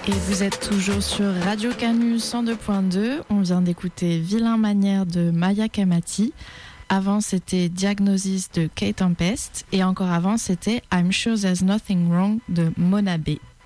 Et vous êtes toujours sur Radio Canu 102.2. On vient d'écouter Vilain Manière de Maya Kamati. Avant, c'était Diagnosis de Kate Tempest. Et encore avant, c'était I'm Sure There's Nothing Wrong de Mona B.